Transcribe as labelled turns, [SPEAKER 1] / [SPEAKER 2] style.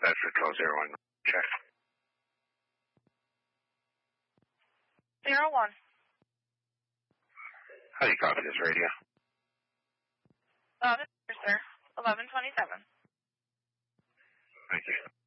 [SPEAKER 1] Bedford 1201. Check.
[SPEAKER 2] 01.
[SPEAKER 1] How do you copy this radio?
[SPEAKER 2] Sir. 1127.
[SPEAKER 1] Thank you.